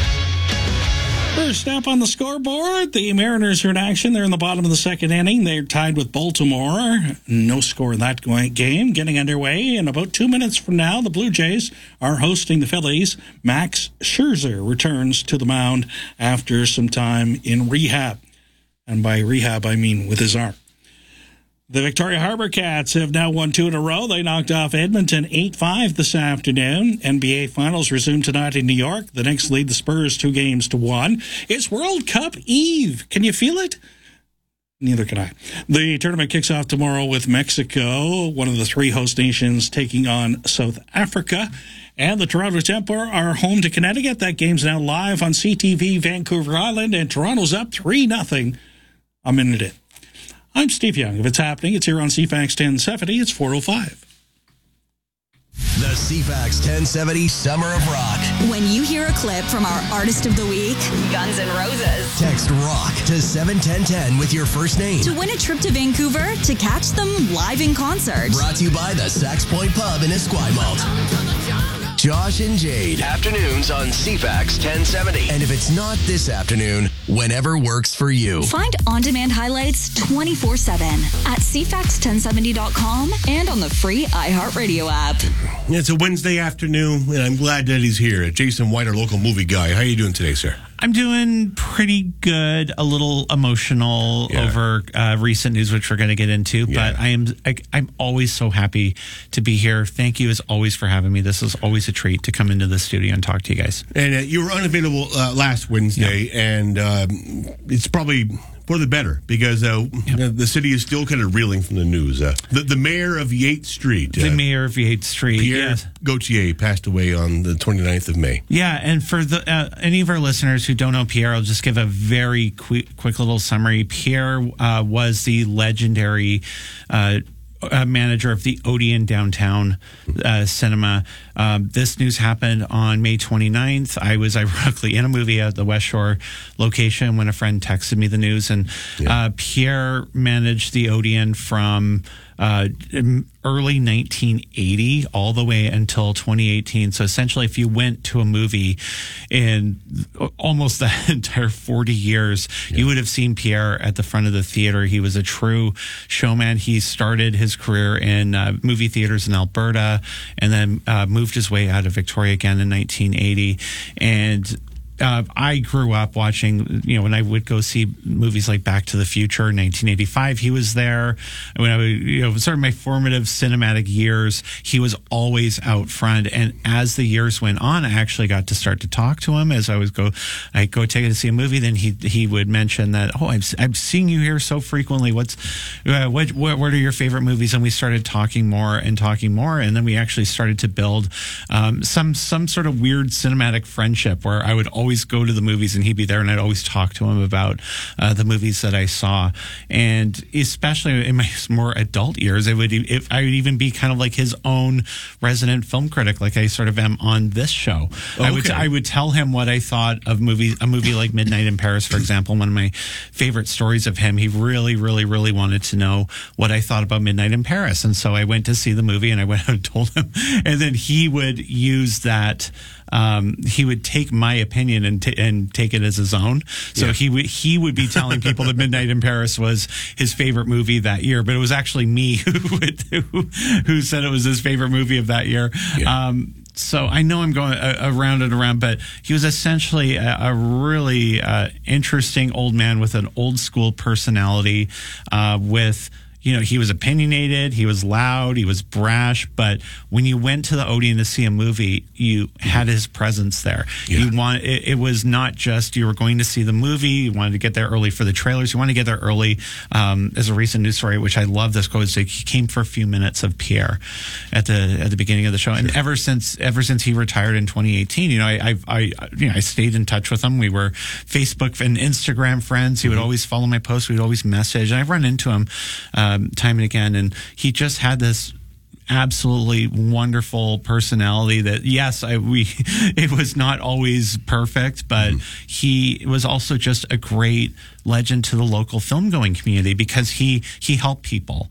First up on the scoreboard, the Mariners are in action. They're in the bottom of the second inning. They're tied with Baltimore. No score in that game. Getting underway in about 2 minutes from now, the Blue Jays are hosting the Phillies. Max Scherzer returns to the mound after some time in rehab. And by rehab, I mean with his arm. The Victoria Harbour Cats have now won 2 in a row. They knocked off Edmonton 8-5 this afternoon. NBA Finals resume tonight in New York. The Knicks lead the Spurs 2-1. It's World Cup Eve. Can you feel it? Neither can I. The tournament kicks off tomorrow with Mexico, one of the 3 host nations, taking on South Africa. And the Toronto Templar are home to Connecticut. That game's now live on CTV Vancouver Island, and Toronto's up 3-0 a minute in. I'm Steve Young. If it's happening, it's here on CFAX 1070. It's 4:05. The CFAX 1070 Summer of Rock. When you hear a clip from our Artist of the Week, Guns N' Roses, Text ROCK to 71010 with your first name. to win a trip to Vancouver to catch them live in concert. Brought to you by the Sax Point Pub in Esquimalt. Josh and Jade. Afternoons on CFAX 1070. And if it's not this afternoon, whenever works for you. Find on-demand highlights 24/7 at cfax1070.com and on the free iHeartRadio app. It's a Wednesday afternoon, and I'm glad that he's here. Jason White, our local movie guy. How are you doing today, sir? I'm doing pretty good. A little emotional over recent news, which we're going to get into. But I'm always so happy to be here. Thank you, as always, for having me. This is always a treat to come into the studio and talk to you guys. And you were unavailable last Wednesday, and it's probably for the better, because the city is still kind of reeling from the news. The mayor of Yates Street. Pierre Gauthier passed away on the 29th of May. Yeah, and for any of our listeners who don't know Pierre, I'll just give a very quick little summary. Pierre was the legendary manager of the Odeon Downtown Cinema. This news happened on May 29th. I was ironically in a movie at the West Shore location when a friend texted me the news. And Pierre managed the Odeon from early 1980 all the way until 2018. So essentially, if you went to a movie in almost that entire 40 years, you would have seen Pierre at the front of the theater. He was a true showman. He started his career in movie theaters in Alberta, and then moved his way out of Victoria again in 1980. And I grew up watching, when I would go see movies like Back to the Future in 1985, he was there. When I would, sort of my formative cinematic years, he was always out front. And as the years went on, I actually got to start to talk to him as I'd go take it to see a movie. Then he would mention that, I'm seeing you here so frequently. What are your favorite movies? And we started talking more. And then we actually started to build some sort of weird cinematic friendship where I would always always go to the movies and he'd be there, and I'd always talk to him about the movies that I saw. And especially in my more adult years, I would even be kind of like his own resident film critic, like I sort of am on this show. Okay. I would tell him what I thought of a movie like Midnight in Paris, for example, one of my favorite stories of him. He really, really, really wanted to know what I thought about Midnight in Paris. And so I went to see the movie, and I went and told him, and then he would use that. He would take my opinion and take it as his own. So he would be telling people that Midnight in Paris was his favorite movie that year, but it was actually me who said it was his favorite movie of that year. Yeah. So I know I'm going around and around, but he was essentially a really interesting old man with an old school personality, with, you know, he was opinionated, he was loud, he was brash, but when you went to the Odeon to see a movie, you had his presence there. Yeah. It was not just you were going to see the movie, you wanted to get there early for the trailers, you wanted to get there early. As a recent news story, which I love this quote, is like, he came for a few minutes of Pierre at the beginning of the show. Sure. And ever since he retired in 2018, you know, I stayed in touch with him. We were Facebook and Instagram friends. He would always follow my posts, we'd always message, and I've run into him time and again, and he just had this absolutely wonderful personality that, yes, it was not always perfect, but he was also just a great legend to the local film going community because he helped people.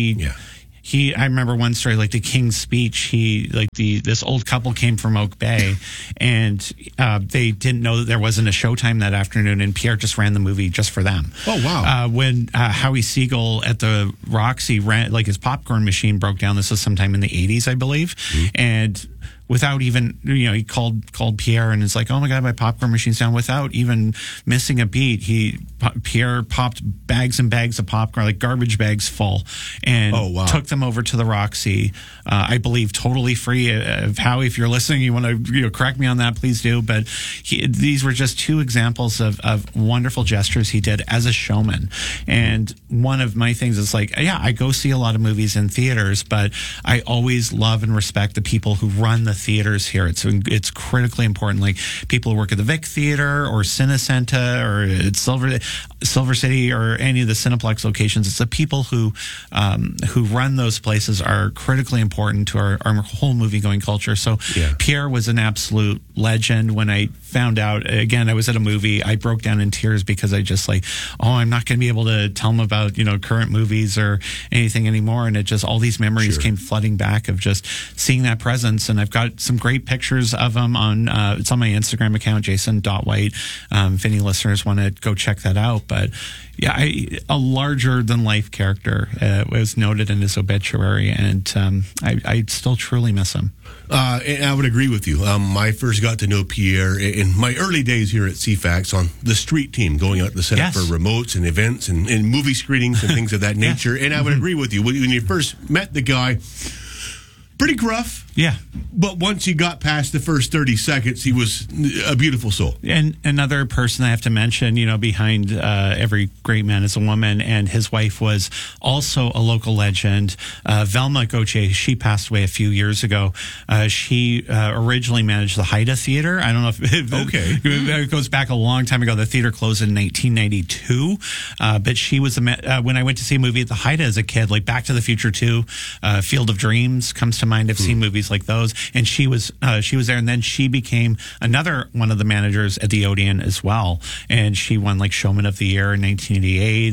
I remember one story, like the King's Speech. This old couple came from Oak Bay, and they didn't know that there wasn't a showtime that afternoon, and Pierre just ran the movie just for them. Oh, wow. When Howie Siegel at the Roxy ran, like, his popcorn machine broke down. This was sometime in the 80s, I believe, and without even, you know, he called Pierre and it's like, oh my God, my popcorn machine's down. Without even missing a beat, Pierre popped bags and bags of popcorn, like garbage bags full, and took them over to the Roxy. I believe totally free. Howie, if you're listening, you want to correct me on that, please do. But these were just two examples of wonderful gestures he did as a showman. And one of my things is like, yeah, I go see a lot of movies in theaters, but I always love and respect the people who run the theaters here. It's critically important. Like people who work at the Vic Theater or Cinecenta or at Silver City or any of the Cineplex locations. It's the people who run those places are critically important to our whole movie going culture. So Pierre was an absolute legend. When I found out, again, I was at a movie, I broke down in tears because I just I'm not going to be able to tell them about, current movies or anything anymore. And it just, all these memories came flooding back of just seeing that presence. And I've got some great pictures of him on, it's on my Instagram account, Jason.White. If any listeners want to go check that out. But yeah, a larger than life character was noted in his obituary, and I still truly miss him. And I would agree with you. I first got to know Pierre in my early days here at CFAX on the street team, going out to the center for remotes and events and movie screenings and things of that nature. And I would agree with you. When you first met the guy, pretty gruff. Yeah. But once he got past the first 30 seconds, he was a beautiful soul. And another person I have to mention, behind every great man is a woman, and his wife was also a local legend, Velma Gauthier. She passed away a few years ago. She originally managed the Haida Theater. I don't know if it goes back a long time ago. The theater closed in 1992. But she was, when I went to see a movie at the Haida as a kid, like Back to the Future 2, Field of Dreams comes to mind. I've seen movies like those, and she was there, and then she became another one of the managers at the Odeon as well, and she won like Showman of the Year in 1988,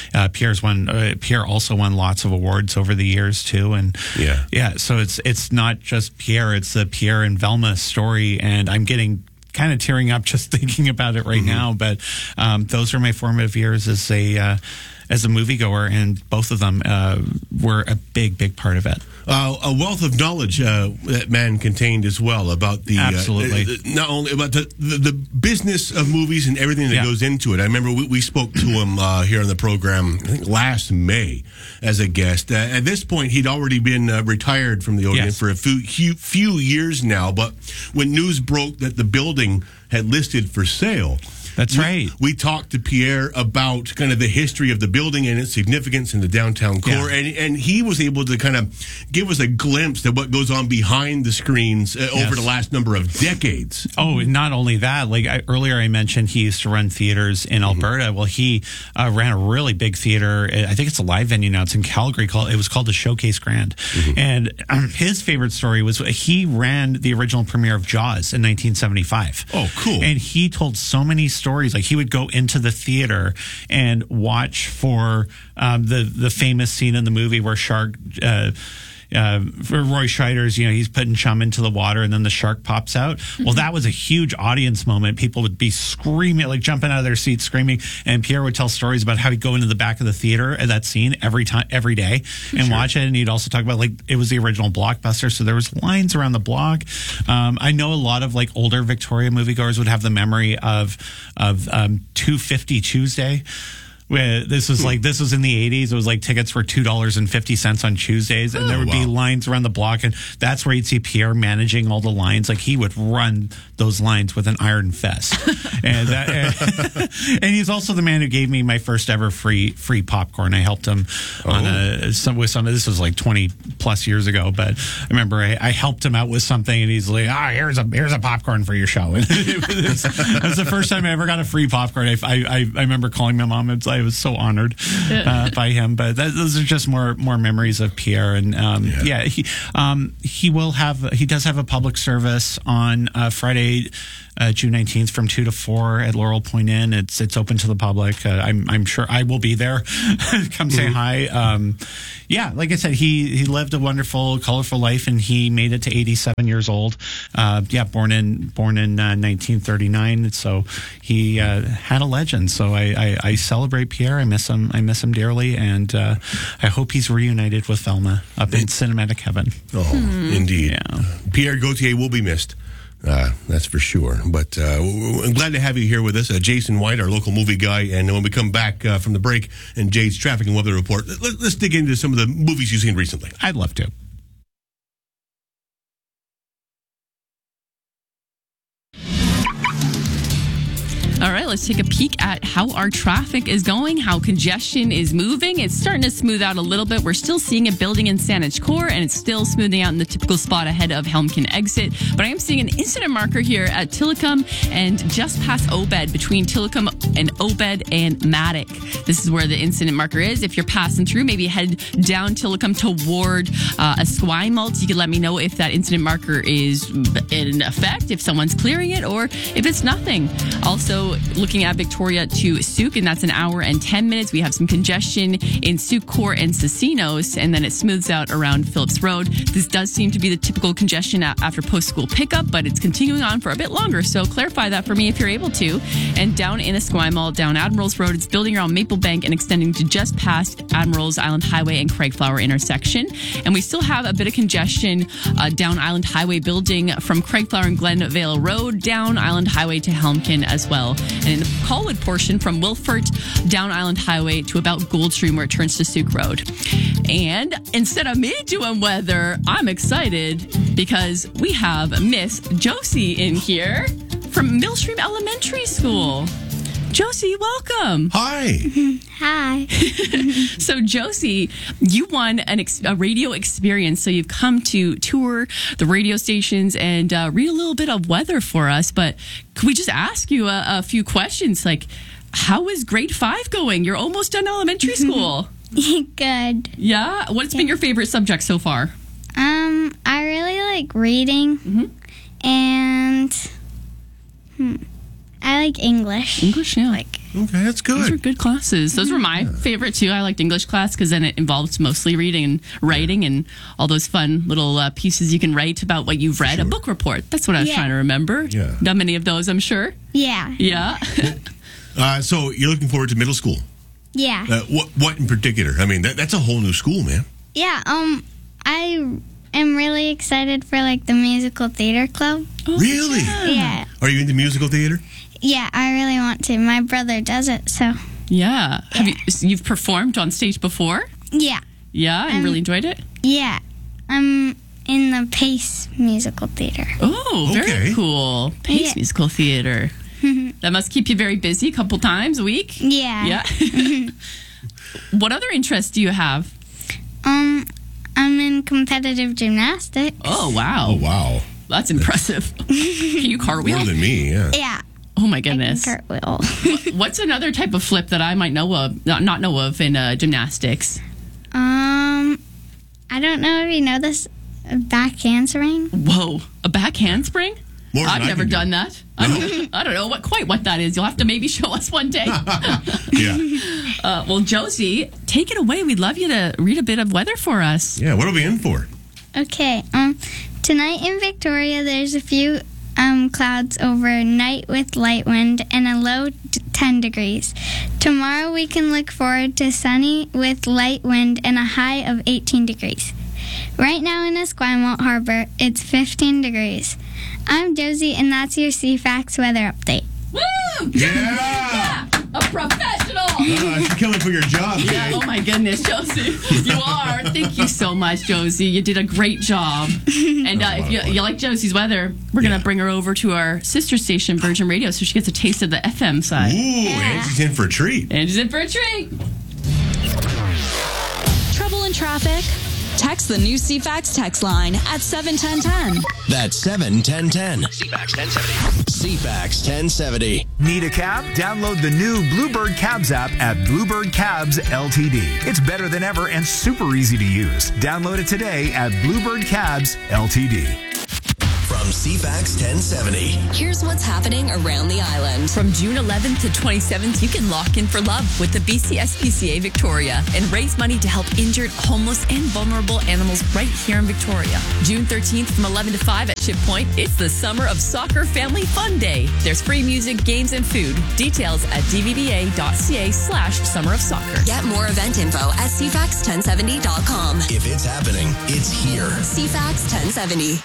and Pierre also won lots of awards over the years too, and so it's not just Pierre, it's the Pierre and Velma story, and I'm getting kind of tearing up just thinking about it right now. But those are my formative years as a moviegoer, and both of them were a big part of it. A wealth of knowledge that man contained as well about the not only about the business of movies and everything that goes into it. I remember we spoke to him here on the program, I think last May, as a guest. At this point, he'd already been retired from the Odeon for a few years now. But when news broke that the building had listed for sale, That's right. We talked to Pierre about kind of the history of the building and its significance in the downtown core, and he was able to kind of give us a glimpse at what goes on behind the screens over the last number of decades. Oh, and not only that, earlier I mentioned he used to run theaters in Alberta. Well, he ran a really big theater. I think it's a live venue now. It's in Calgary. It was called the Showcase Grand. And his favorite story was he ran the original premiere of Jaws in 1975. Oh, cool. And he told so many stories. Like, he would go into the theater and watch for the famous scene in the movie where for Roy Scheider's, he's putting chum into the water and then the shark pops out. Well, that was a huge audience moment. People would be screaming, like jumping out of their seats, screaming. And Pierre would tell stories about how he'd go into the back of the theater at that scene every day and watch it. And he'd also talk about it was the original blockbuster. So there was lines around the block. I know a lot of older Victoria moviegoers would have the memory of 250 Tuesday. This was in the 80s. It was tickets were $2.50 on Tuesdays, and there would be lines around the block, and that's where you'd see Pierre managing all the lines. He would run those lines with an iron fist, and and he's also the man who gave me my first ever free popcorn. I helped him with some. This was 20 plus years ago, but I remember I helped him out with something, and he's like, here's a popcorn for your show. And that was the first time I ever got a free popcorn. I remember calling my mom. I was so honored by him, but those are just more memories of Pierre. And he does have a public service on Friday, June 19th from 2 to 4 at Laurel Point Inn. It's open to the public. I'm sure I will be there. Come say hi. Like I said, he lived a wonderful, colorful life, and he made it to 87 years old. Born in 1939. So he had a legend. So I celebrate Pierre. I miss him dearly, and I hope he's reunited with Velma up in cinematic heaven. Oh, indeed. Yeah. Pierre Gauthier will be missed. That's for sure. But I'm glad to have you here with us. Jason White, our local movie guy. And when we come back from the break and Jade's traffic and weather report, let's dig into some of the movies you've seen recently. I'd love to. All right, let's take a peek at how our traffic is going, how congestion is moving. It's starting to smooth out a little bit. We're still seeing it building in Saanich Core, and it's still smoothing out in the typical spot ahead of Helmkin exit. But I am seeing an incident marker here at Tillicum and just past Obed, between Tillicum and Obed and Matic. This is where the incident marker is. If you're passing through, maybe head down Tillicum toward Esquimalt. You can let me know if that incident marker is in effect, if someone's clearing it, or if it's nothing. Also, looking at Victoria to Souk, and that's an hour and 10 minutes. We have some congestion in Souk Core and Cecinos, and then it smooths out around Phillips Road. This does seem to be the typical congestion after post-school pickup, but it's continuing on for a bit longer, so clarify that for me if you're able to. And down in Esquimalt, down Admirals Road, it's building around Maple Bank and extending to just past Admirals Island Highway and Craigflower intersection. And we still have a bit of congestion down Island Highway, building from Craigflower and Glenvale Road, down Island Highway to Helmkin as well. And in the Colwood portion from Wilfort down Island Highway to about Goldstream, where it turns to Souk Road. And instead of me doing weather, I'm excited because we have Miss Josie in here from Millstream Elementary School. Josie, welcome. Hi. Hi. So, Josie, you won a radio experience. So you've come to tour the radio stations and read a little bit of weather for us. But could we just ask you a few questions? Like, how is grade 5 going? You're almost done elementary school. Good. Yeah? What's been your favorite subject so far? I really like reading and I like English. English, yeah. Okay, that's good. Those were good classes. Those were my favorite, too. I liked English class because then it involves mostly reading and writing and all those fun little pieces you can write about what you've read. Sure. A book report. That's what I was trying to remember. Yeah. Done many of those, I'm sure. Yeah. Yeah. So you're looking forward to middle school? Yeah. What in particular? I mean, that's a whole new school, man. Yeah. I am really excited for the musical theater club. Oh, really? Yeah. Are you into musical theater? Yeah, I really want to. My brother does it, so. Yeah. You've performed on stage before? Yeah. Yeah, and really enjoyed it? Yeah. I'm in the Pace Musical Theater. Oh, very cool. Pace Musical Theater. That must keep you very busy a couple times a week? Yeah. Yeah. What other interests do you have? I'm in competitive gymnastics. Oh, wow. Oh, wow. That's impressive. Can you cartwheel? More than me, yeah. Yeah. Oh, my goodness. I can cartwheel. What's another type of flip that I might know of, not know of in gymnastics? I don't know if you know this. A back handspring. Whoa. A back handspring? More than I've I never can do. done that. I don't know what that is. You'll have to maybe show us one day. Yeah. Well, Josie, take it away. We'd love you to read a bit of weather for us. Yeah, what are we in for? Okay. Tonight in Victoria, there's a few clouds overnight with light wind and a low 10 degrees. Tomorrow we can look forward to sunny with light wind and a high of 18 degrees. Right now in Esquimalt Harbor, it's 15 degrees. I'm Josie, and that's your CFAX weather update. Woo! Yeah! A professional! You're killing for your job, Yeah, Jay. oh my goodness, Josie. You are. Thank you so much, Josie. You did a great job. And if you like Josie's weather, we're going to bring her over to our sister station, Virgin Radio, so she gets a taste of the FM side. Ooh, Angie's in for a treat. Angie's in for a treat. Trouble in traffic? Text the new CFAX text line at 71010. That's 71010. CFAX 1070. CFAX 1070. Need a cab? Download the new Bluebird Cabs app at Bluebird Cabs Ltd. It's better than ever and super easy to use. Download it today at Bluebird Cabs Ltd. From CFAX 1070. Here's what's happening around the island. From June 11th to 27th, you can lock in for love with the BCSPCA Victoria and raise money to help injured, homeless, and vulnerable animals right here in Victoria. June 13th from 11 to 5 at Ship Point, it's the Summer of Soccer Family Fun Day. There's free music, games, and food. Details at dvba.ca/Summer of Soccer. Get more event info at CFAX1070.com. If it's happening, it's here. CFAX 1070.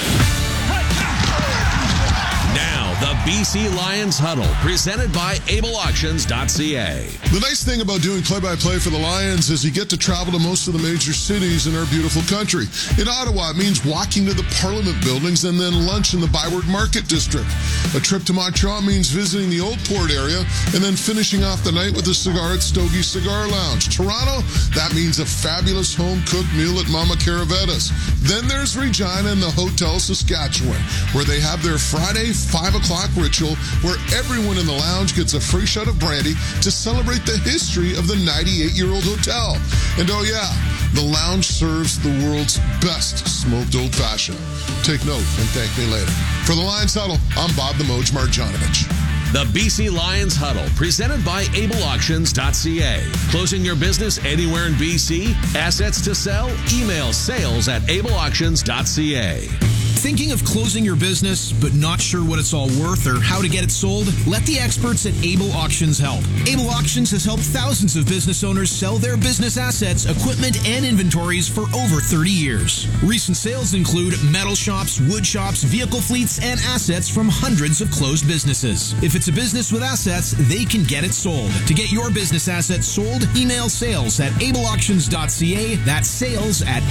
Now, the BC Lions Huddle, presented by AbleAuctions.ca. The nice thing about doing play-by-play for the Lions is you get to travel to most of the major cities in our beautiful country. In Ottawa, it means walking to the Parliament buildings and then lunch in the Byward Market District. A trip to Montreal means visiting the Old Port area and then finishing off the night with a cigar at Stogie's Cigar Lounge. Toronto, that means a fabulous home-cooked meal at Mama Caravetta's. Then there's Regina and the Hotel Saskatchewan, where they have their Friday 5 o'clock ritual where everyone in the lounge gets a free shot of brandy to celebrate the history of the 98-year-old hotel. And oh yeah, the lounge serves the world's best smoked old-fashioned. Take note and thank me later. For the Lions Huddle, I'm Bob the Moj Marjanovic. The BC Lions Huddle, presented by AbleAuctions.ca. Closing your business anywhere in BC? Assets to sell? Email sales at AbleAuctions.ca. Thinking of closing your business, but not sure what it's all worth or how to get it sold? Let the experts at Able Auctions help. Able Auctions has helped thousands of business owners sell their business assets, equipment, and inventories for over 30 years. Recent sales include metal shops, wood shops, vehicle fleets, and assets from hundreds of closed businesses. If it's a business with assets, they can get it sold. To get your business assets sold, email sales at ableauctions.ca. That's sales at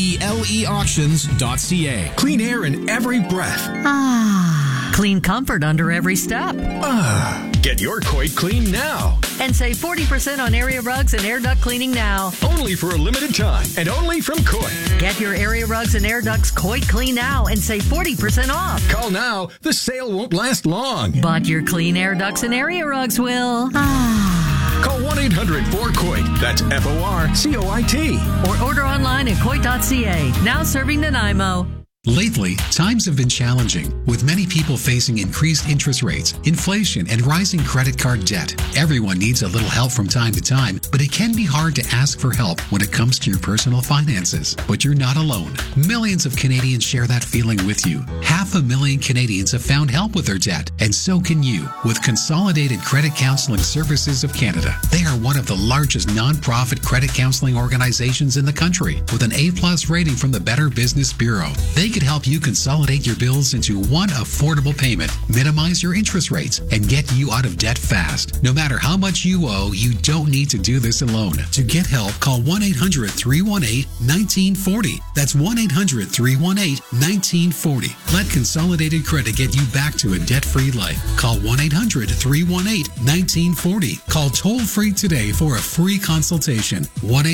ableauctions.ca. Clean air in every breath. Clean comfort under every step. Get your Coit clean now. And save 40% on area rugs and air duct cleaning now. Only for a limited time and only from Coit. Get your area rugs and air ducts Coit clean now and save 40% off. Call now. The sale won't last long. But your clean air ducts and area rugs will. Call 1-800-4COIT. That's FORCOIT. Or order online at Coit.ca. Now serving Nanaimo. Lately, times have been challenging, with many people facing increased interest rates, inflation, and rising credit card debt. Everyone needs a little help from time to time, but it can be hard to ask for help when it comes to your personal finances. But you're not alone. Millions of Canadians share that feeling with you. 500,000 Canadians have found help with their debt, and so can you, with Consolidated Credit Counseling Services of Canada. They are one of the largest non-profit credit counseling organizations in the country, with an A+ rating from the Better Business Bureau. They could help you consolidate your bills into one affordable payment, minimize your interest rates, and get you out of debt fast. No matter how much you owe, you don't need to do this alone. To get help, call 1-800-318-1940. That's 1-800-318-1940. Let Consolidated Credit get you back to a debt-free life. Call 1-800-318-1940. Call toll-free today for a free consultation.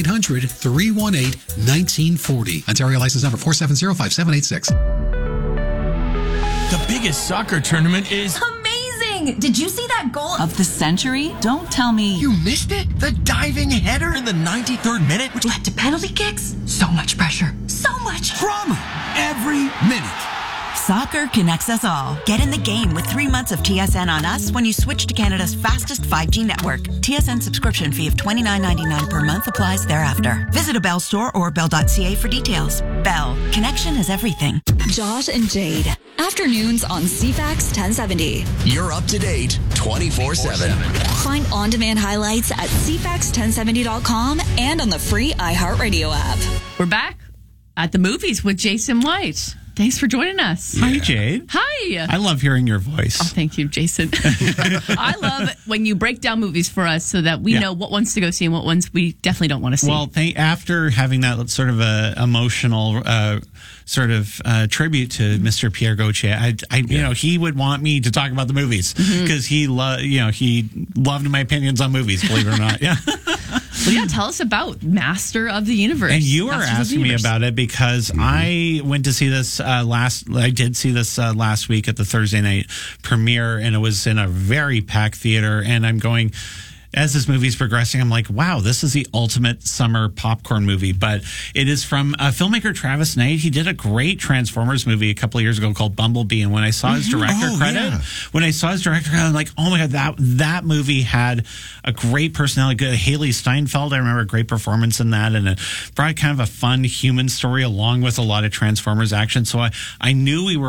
1-800-318-1940. Ontario license number 4705786. The biggest soccer tournament is amazing! Did you see that goal of the century? Don't tell me You missed it? The diving header in the 93rd minute, which led to penalty kicks? So much pressure. So much drama every minute. Soccer connects us all. Get in the game with 3 months of TSN on us when you switch to Canada's fastest 5G network. TSN subscription fee of $29.99 per month applies thereafter. Visit a Bell store or bell.ca for details. Bell. Connection is everything. Josh and Jade. Afternoons on CFAX 1070. You're up to date 24/7. Find on-demand highlights at CFAX1070.com and on the free iHeartRadio app. We're back at the movies with Jason White. Thanks for joining us. Hi, Jade. Hi. I love hearing your voice. Oh, thank you, Jason. I love when you break down movies for us so that we know what ones to go see and what ones we definitely don't want to see. Well, after having that sort of emotional tribute to Mr. Pierre Gauthier, he would want me to talk about the movies because he loved my opinions on movies, believe it or not. Yeah. Well, tell us about Master of the Universe. And you were asking me about it because I went to see this last week at the Thursday night premiere, and it was in a very packed theater. And I'm going, as this movie's progressing, I'm like, wow, this is the ultimate summer popcorn movie. But it is from filmmaker Travis Knight. He did a great Transformers movie a couple of years ago called Bumblebee. And when I saw his director credit, I'm like, oh my God, that movie had a great personality. Good Haley Steinfeld, I remember a great performance in that. And it brought kind of a fun human story along with a lot of Transformers action. So I knew we were